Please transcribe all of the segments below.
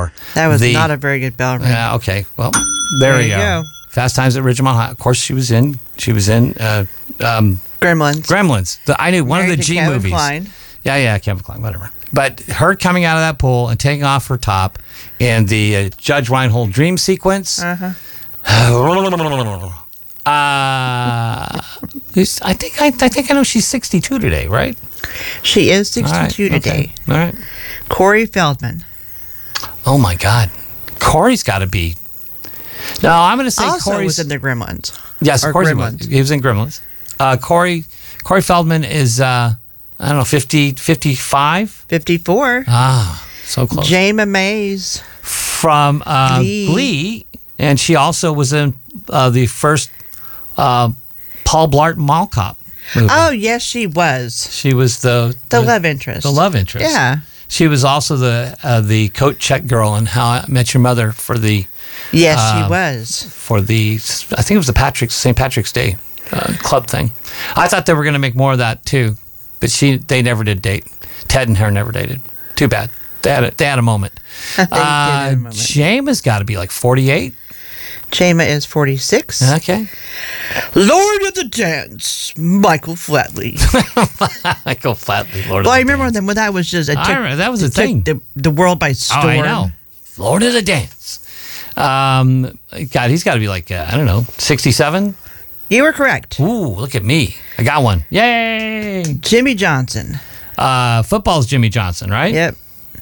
for. That was not a very good bell ring. Yeah, okay. Well, there we go. Fast Times at Ridgemont High. Of course, she was in Gremlins. Gremlins. I knew one of the G Kevin movies. Kline. Yeah, Kevin Kline, whatever. But her coming out of that pool and taking off her top and the Judge Reinhold dream sequence. I think I know she's 62 today, right? She is 62 today. Okay. All right. Corey Feldman. Oh my God, Corey's got to be. No, I'm going to say Also Corey's was in the Gremlins. Yes, of course Gremlins. he was in Gremlins. Corey Feldman is I don't know 50, 55? 54. Ah, so close. Jayma Mays From Glee, and she also was in the first Paul Blart Mall Cop movie. Oh yes, she was. She was the love interest. The love interest. Yeah. She was also the coat check girl in How I Met Your Mother for the. Yes, she was. For the, I think it was the St. Patrick's Day club thing. I thought they were going to make more of that too, but they never did date. Ted and her never dated. Too bad. They had a moment. They did have a moment. Jayma's got to be like 48. Jayma is 46. Okay. Lord of the Dance, Michael Flatley. Michael Flatley, Lord of the Dance. Well, I remember them when that was just that was a thing. The world by storm. Oh, I know. Lord of the Dance. God, he's got to be like, I don't know, 67? You were correct. Ooh, look at me. I got one. Yay! Jimmy Johnson. Football's Jimmy Johnson, right? Yep.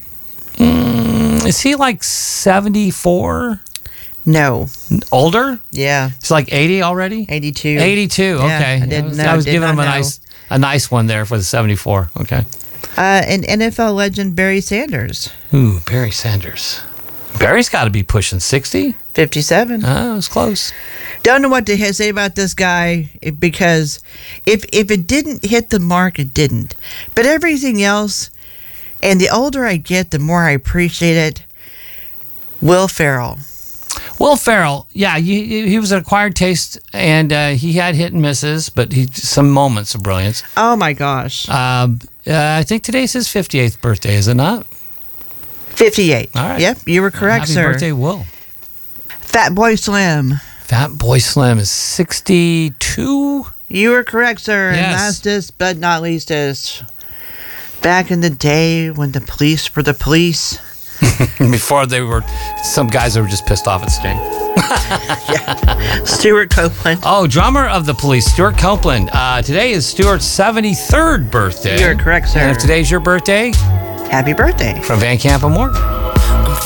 Is he like 74? No. Older? Yeah. He's like 80 already? 82. 82, Yeah, okay. I didn't know. I was Did giving him not a nice one there for the 74. Okay. And NFL legend Barry Sanders. Ooh, Barry Sanders. Barry's got to be pushing 60. 57. Oh, it's close. Don't know what to say about this guy because if it didn't hit the mark, it didn't. But everything else, and the older I get, the more I appreciate it. Will Ferrell. Will Ferrell, yeah, he was an acquired taste, and he had hit and misses, but some moments of brilliance. Oh my gosh. I think today's his 58th birthday, is it not? 58. All right. Yep, you were correct, Happy sir. Happy birthday, Will. Fat Boy Slim. Fat Boy Slim is 62. You were correct, sir. Yes. And lastest but not leastest, back in the day when the police were the police. Before they were some guys that were just pissed off at Sting. Yeah. Stuart Copeland. Oh, drummer of the Police, Stuart Copeland. Today is Stuart's 73rd birthday. You're correct, sir. And if today's your birthday, happy birthday. From Van Camp and Morgan.